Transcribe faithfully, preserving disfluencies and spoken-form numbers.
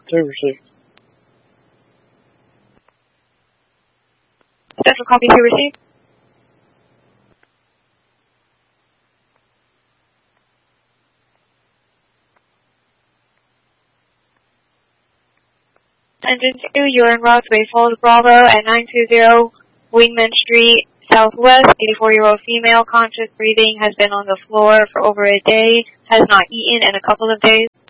Services. Central copy to receive. Engine two, you're en route to a Falls Bravo at nine two zero Wingman Street, Southwest. eighty-four-year-old female, conscious breathing, has been on the floor for over a day, has not eaten in a couple of days.